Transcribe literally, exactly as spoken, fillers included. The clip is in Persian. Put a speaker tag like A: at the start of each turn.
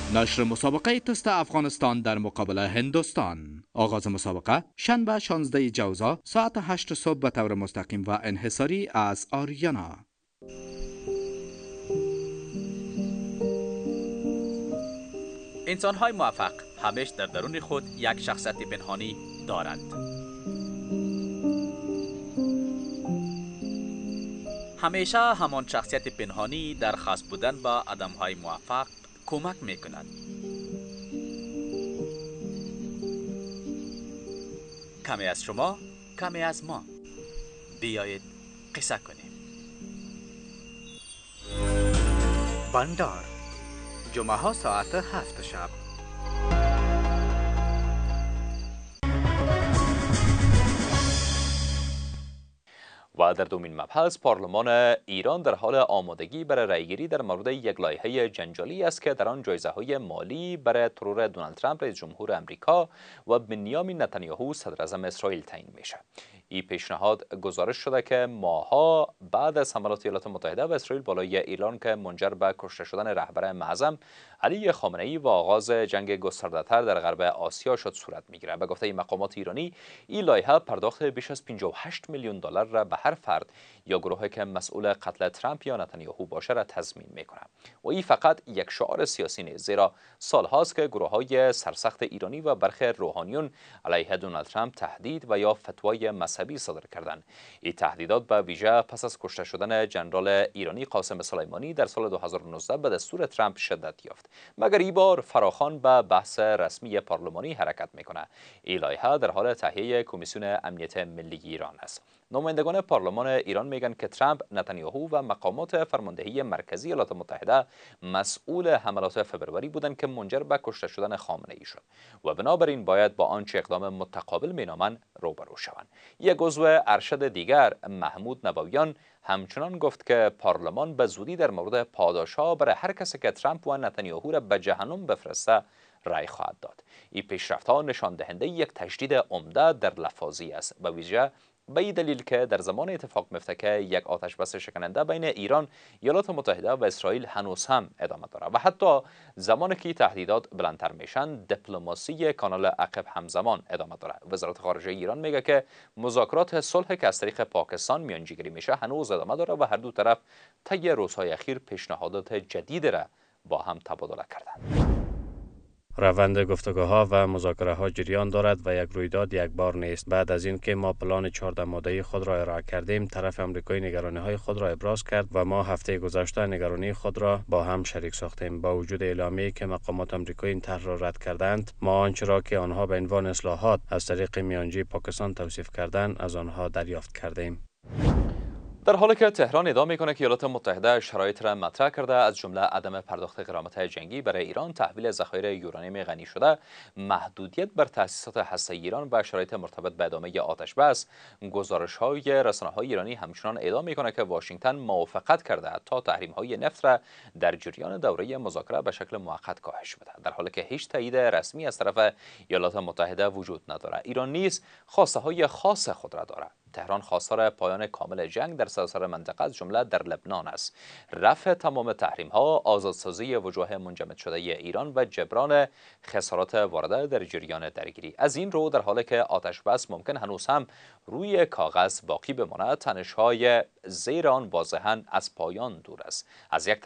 A: نشر مسابقه تست افغانستان در مقابل هندوستان. آغاز مسابقه شنبه شانزده جوزا ساعت هشت صبح به طور مستقیم و انحصاری از آریانا.
B: انسان‌های موفق همیشه در درون خود یک شخصیت پنهانی دارند. همیشه همان شخصیت پنهانی در خاص بودن با آدم‌های موفق کمک می‌کند. کمی از شما، کمی از ما. بیایید قصه کنیم. بندار جمعه ها ساعت هفت شب. و در دومین مبحث، پارلمان ایران در حال آمادگی برای رأیگیری در مورد یک لایحه جنجالی است که در آن جایزه‌های مالی برای ترور دونالد ترامپ رئیس جمهور آمریکا و بنیامین نتانیاهو صدر اعظم اسرائیل تعیین میشه. این پیشنهاد گزارش شده که ماه‌ها بعد از حملات ایالات متحده و اسرائیل بالای ایران که منجر به کشته شدن رهبر معظم علی خامنه‌ای و آغاز جنگ گسترده‌تر در غرب آسیا شد صورت میگیره. به گفته مقامات ایرانی، این لایحه پرداخت بیش از پنجاه و هشت میلیون دلار را به هر فرد یا گروهی که مسئول قتل ترامپ یا نتانیاهو باشه را تضمین میکنه. و این فقط یک شعار سیاسی نیست، زیرا سالهاست که گروه‌های سرسخت ایرانی و برخی روحانیون علیه دونالد ترامپ تهدید و یا فتوای مذهبی صادر کردند. این تهدیدات به ویژه پس از کشته شدن ژنرال ایرانی قاسم سلیمانی در سال دو هزار و نوزده به دستور ترامپ شدت یافت. مگر این بار فراخوان به بحث رسمی پارلمانی حرکت میکنه. این لایحه در حال تهیه کمیسیون امنیت ملی ایران است. نمایندگان پارلمان ایران میگن که ترامپ، نتانیاهو و مقامات فرماندهی مرکزی ایالات متحده مسئول حملات فبروری بودند که منجر به کشته شدن خامنه‌ای شد و بنابراین باید با آنچه اقدام متقابل مینامند روبرو شوند. یک عضو ارشد دیگر، محمود نبویان، همچنان گفت که پارلمان به زودی در مورد پاداش‌ها برای هر کسی که ترامپ و نتانیاهو را به جهنم بفرسته رأی خواهد داد. این پیشرفت‌ها نشان دهنده یک تجدید عمده در لفاظی است، به ویژه به این دلیل که در زمان اتفاق میفته که یک آتش بس شکننده بین ایران، ایالات متحده و اسرائیل هنوز هم ادامه داره و حتی زمانی که تهدیدات بلندتر میشن، دیپلماسی کانال عقب همزمان ادامه داره. وزارت خارجه ایران میگه که مذاکرات صلح که از طریق پاکستان میانجیگری میشه هنوز ادامه داره و هر دو طرف طی روزهای اخیر پیشنهادات جدید را با هم تبادله کردند.
C: روند گفتگوها و مذاکره ها جریان دارد و یک رویداد یک بار نیست. بعد از اینکه ما پلان چهارده ماده‌ای خود را ارائه کردیم، طرف آمریکایی نگرانی های خود را ابراز کرد و ما هفته گذشته نگرانی خود را با هم شریک ساختیم. با وجود اعلامیه‌ای که مقامات آمریکایی این طرح را رد کردند، ما آنچه را که آنها به عنوان اصلاحات از طریق میانجی پاکستان توصیف کردند از آنها دریافت کردیم.
B: در حالی که تهران ادعا میکنه که ایالات متحده شرایط را مطرح کرده، از جمله عدم پرداخت غرامت جنگی برای ایران، تحویل ذخایر یورانیم غنی شده، محدودیت بر تأسیسات هسته‌ای ایران و شرایط مرتبط به ادامه آتش بس، گزارش‌های رسانه‌های ایرانی همچنان ادعا میکنه که واشنگتن موافقت کرده تا تحریم‌های نفت را در جریان دوره مذاکره به شکل موقت کاهش بده، در حالی که هیچ تایید رسمی از طرف ایالات متحده وجود نداره. ایران نیز خواسته‌های خاص خود را دارد. تهران خواستار پایان کامل جنگ در سراسر منطقه از جمله در لبنان است، رفع تمام تحریم ها، آزادسازی وجوه منجمد شده ایران و جبران خسارات وارده در جریان درگیری. از این رو در حالی که آتش بس ممکن هنوز هم روی کاغذ باقی بماند، تنش‌های زیر آن واضحاً از پایان دور است. از یک